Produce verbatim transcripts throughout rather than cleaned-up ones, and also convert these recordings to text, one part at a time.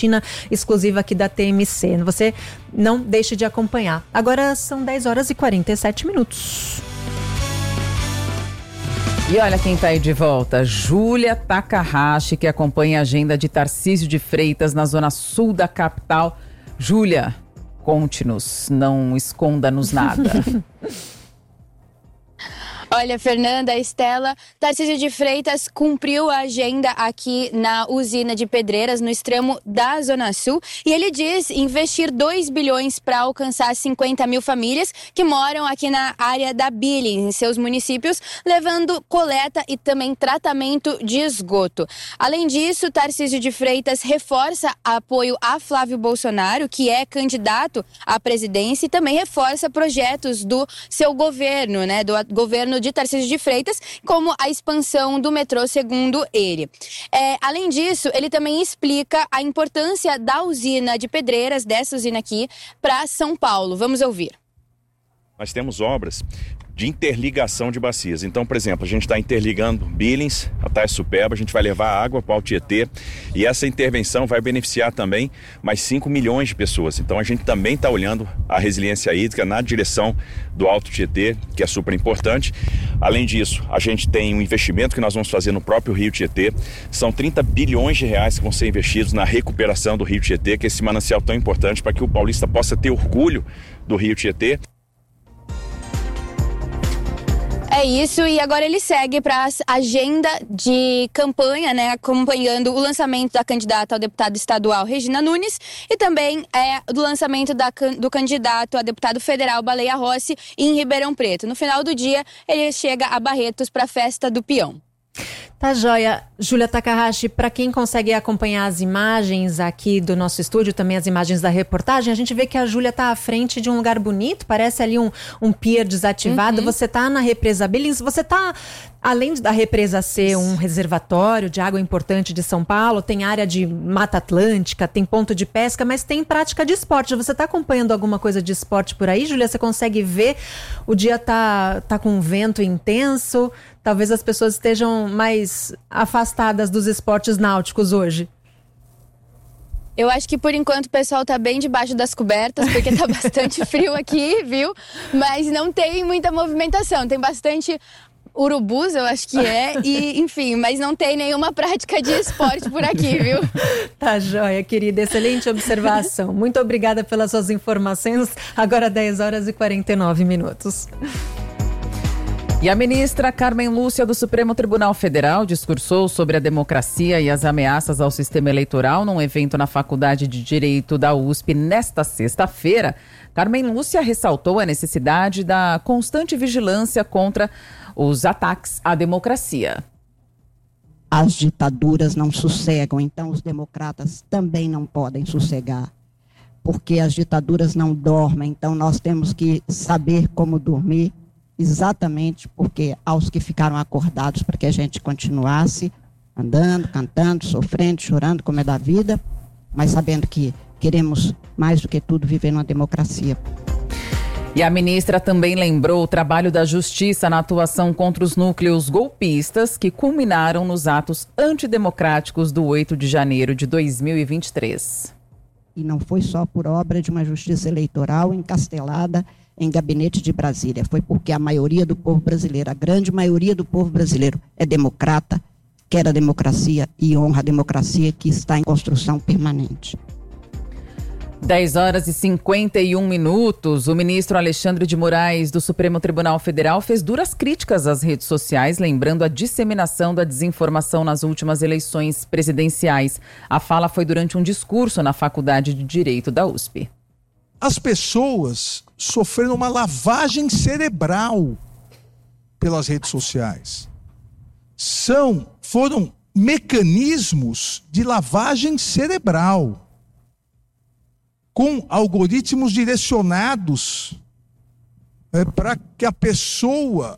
rotina exclusiva aqui da T M C. Você não deixe de acompanhar. Agora são dez horas e quarenta e sete minutos. E olha quem está aí de volta, Júlia Takahashi, que acompanha a agenda de Tarcísio de Freitas na zona sul da capital. Júlia, conte-nos, não esconda-nos nada. Olha, Fernanda, Estela, Tarcísio de Freitas cumpriu a agenda aqui na usina de Pedreiras, no extremo da Zona Sul, e ele diz investir dois bilhões para alcançar cinquenta mil famílias que moram aqui na área da Billings, em seus municípios, levando coleta e também tratamento de esgoto. Além disso, Tarcísio de Freitas reforça apoio a Flávio Bolsonaro, que é candidato à presidência, e também reforça projetos do seu governo, né, do governo de Tarcísio de Freitas, como a expansão do metrô, segundo ele. É, além disso, ele também explica a importância da usina de Pedreiras, dessa usina aqui, para São Paulo. Vamos ouvir. Nós temos obras de interligação de bacias. Então, por exemplo, a gente está interligando Billings, a Itaipava, a gente vai levar água para o Alto Tietê, e essa intervenção vai beneficiar também mais cinco milhões de pessoas. Então, a gente também está olhando a resiliência hídrica na direção do Alto Tietê, que é super importante. Além disso, a gente tem um investimento que nós vamos fazer no próprio Rio Tietê. São trinta bilhões de reais que vão ser investidos na recuperação do Rio Tietê, que é esse manancial tão importante para que o paulista possa ter orgulho do Rio Tietê. É isso, e agora ele segue para a agenda de campanha, né, acompanhando o lançamento da candidata ao deputado estadual Regina Nunes e também é, do lançamento da, do candidato a deputado federal Baleia Rossi em Ribeirão Preto. No final do dia, ele chega a Barretos para a festa do peão. Tá joia. Júlia Takahashi, para quem consegue acompanhar as imagens aqui do nosso estúdio, também as imagens da reportagem, a gente vê que a Júlia tá à frente de um lugar bonito, parece ali um, um pier desativado. Uhum. Você tá na represa Billings, você tá, além da represa ser um reservatório de água importante de São Paulo, tem área de Mata Atlântica, tem ponto de pesca, mas tem prática de esporte. Você tá acompanhando alguma coisa de esporte por aí, Júlia? Você consegue ver? O dia tá, tá com um vento intenso, talvez as pessoas estejam mais afastadas dos esportes náuticos hoje. Eu acho que por enquanto o pessoal tá bem debaixo das cobertas, porque tá bastante frio aqui, viu? Mas não tem muita movimentação, tem bastante urubus, eu acho que é, e enfim, mas não tem nenhuma prática de esporte por aqui, viu? Tá joia, querida, excelente observação. Muito obrigada pelas suas informações. Agora dez horas e quarenta e nove minutos. E a ministra Carmen Lúcia do Supremo Tribunal Federal discursou sobre a democracia e as ameaças ao sistema eleitoral num evento na Faculdade de Direito da U S P nesta sexta-feira. Carmen Lúcia ressaltou a necessidade da constante vigilância contra os ataques à democracia. As ditaduras não sossegam, então os democratas também não podem sossegar, porque as ditaduras não dormem, então nós temos que saber como dormir. Exatamente porque aos que ficaram acordados para que a gente continuasse andando, cantando, sofrendo, chorando, como é da vida, mas sabendo que queremos, mais do que tudo, viver numa democracia. E a ministra também lembrou o trabalho da Justiça na atuação contra os núcleos golpistas que culminaram nos atos antidemocráticos do oito de janeiro de dois mil e vinte e três. E não foi só por obra de uma justiça eleitoral encastelada em gabinete de Brasília, foi porque a maioria do povo brasileiro, a grande maioria do povo brasileiro é democrata, quer a democracia e honra a democracia que está em construção permanente. dez horas e cinquenta e um minutos. O ministro Alexandre de Moraes do Supremo Tribunal Federal fez duras críticas às redes sociais, lembrando a disseminação da desinformação nas últimas eleições presidenciais. A fala foi durante um discurso na Faculdade de Direito da U S P. As pessoas sofreram uma lavagem cerebral pelas redes sociais. São, foram mecanismos de lavagem cerebral, com algoritmos direcionados é, para que a pessoa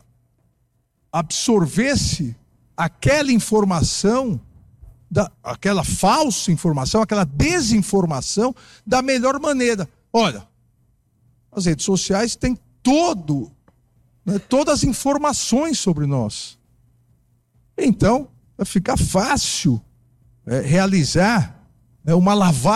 absorvesse aquela informação, da, aquela falsa informação, aquela desinformação da melhor maneira. Olha, as redes sociais têm todo, né, todas as informações sobre nós. Então, vai ficar fácil é, realizar é, uma lavagem